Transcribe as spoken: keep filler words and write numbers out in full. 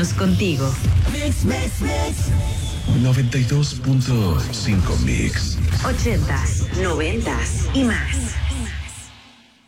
contigo. Mix, mix, mix. noventa y dos punto cinco Mix. Ochentas, noventas y más.